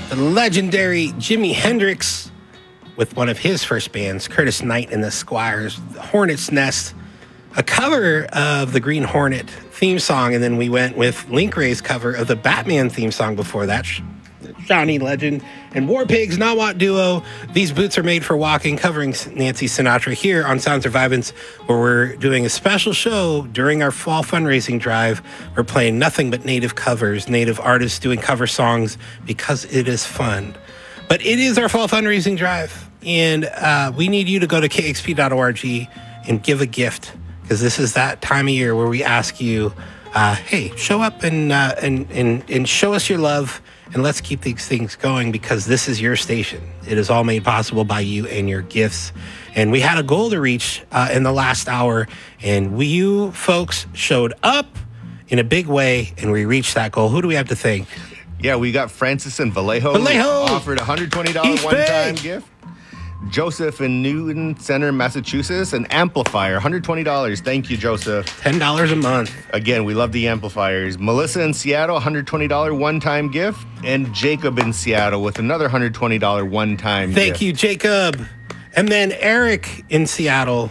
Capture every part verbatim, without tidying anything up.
the legendary Jimi Hendrix with one of his first bands, Curtis Knight and the Squires, Hornet's Nest, a cover of the Green Hornet theme song, and then we went with Link Wray's cover of the Batman theme song before that, Johnny Legend and War Pigs, Nawat Duo. These Boots Are Made for Walking, covering Nancy Sinatra here on Sound Survivance, where we're doing a special show during our fall fundraising drive. We're playing nothing but native covers, native artists doing cover songs because it is fun. But it is our fall fundraising drive, and uh, we need you to go to k x p dot org and give a gift, because this is that time of year where we ask you, uh, hey, show up and, uh, and, and, and show us your love. And let's keep these things going, because this is your station. It is all made possible by you and your gifts. And we had a goal to reach uh, in the last hour, and we, you folks showed up in a big way, and we reached that goal. Who do we have to thank? Yeah, we got Francis and Vallejo. Vallejo! Offered a one hundred twenty dollars one-time gift. Joseph in Newton Center, Massachusetts, an amplifier, one hundred twenty dollars. Thank you, Joseph. ten dollars a month. Again, we love the amplifiers. Melissa in Seattle, one hundred twenty dollars one-time gift. And Jacob in Seattle with another one hundred twenty dollars one-time Thank gift. you, Jacob. And then Eric in Seattle,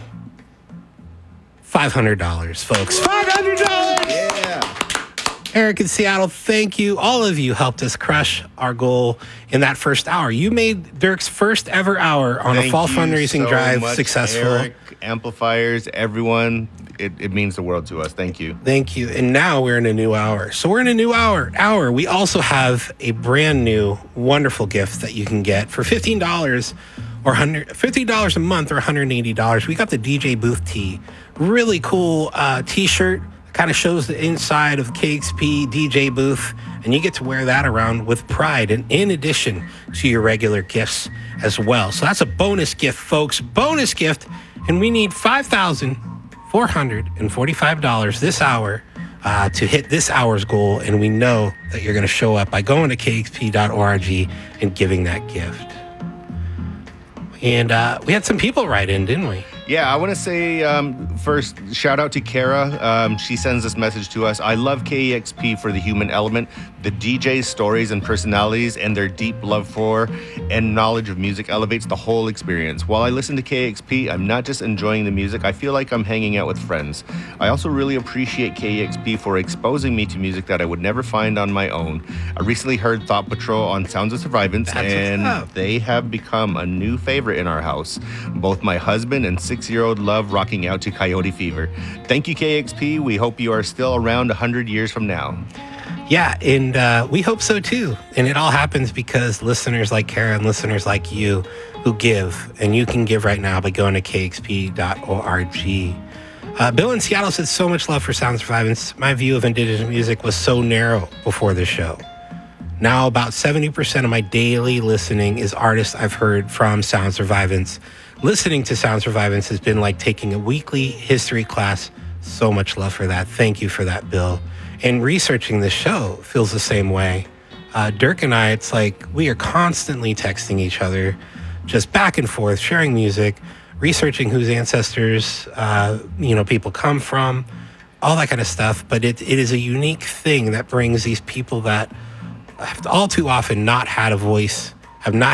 five hundred dollars, folks. five hundred dollars! Yeah. Eric in Seattle, thank you. All of you helped us crush our goal in that first hour. You made Dirk's first ever hour on Thank a fall you fundraising so drive much, successful. Eric, amplifiers, everyone. It, it means the world to us. Thank you. Thank you. And now we're in a new hour. So we're in a new hour. Hour. We also have a brand new, wonderful gift that you can get for fifteen dollars or one hundred, fifteen dollars a month or one hundred eighty dollars. We got the D J Booth tee. Really cool uh, t-shirt. Kind of shows the inside of K X P D J booth, and you get to wear that around with pride, and in addition to your regular gifts as well. So that's a bonus gift, folks. Bonus gift. And we need five thousand four hundred forty-five dollars this hour uh, to hit this hour's goal, and we know that you're going to show up by going to k x p dot org and giving that gift. And uh, we had some people write in, didn't we? Yeah, I want to say um, first, shout out to Kara. Um, she sends this message to us. I love K E X P for the human element, the D J's stories and personalities, and their deep love for and knowledge of music elevates the whole experience. While I listen to K E X P, I'm not just enjoying the music, I feel like I'm hanging out with friends. I also really appreciate K E X P for exposing me to music that I would never find on my own. I recently heard Thought Patrol on Sounds of Survivance, That's and they have become a new favorite in our house. Both my husband and six Six-year-old love rocking out to Coyote Fever. Thank you, K X P. We hope you are still around one hundred years from now. Yeah, and uh, we hope so too. And it all happens because listeners like Kara and listeners like you who give. And you can give right now by going to k x p dot org. Uh, Bill in Seattle said, so much love for Sound Survivance. My view of indigenous music was so narrow before the show. Now about seventy percent of my daily listening is artists I've heard from Sound Survivance. Listening to Sound Survivance has been like taking a weekly history class. So much love for that. Thank you for that, Bill. And researching the show feels the same way. Uh, Dirk and I, it's like we are constantly texting each other, just back and forth, sharing music, researching whose ancestors, uh, you know, people come from, all that kind of stuff. But it, it is a unique thing that brings these people that have all too often not had a voice, have not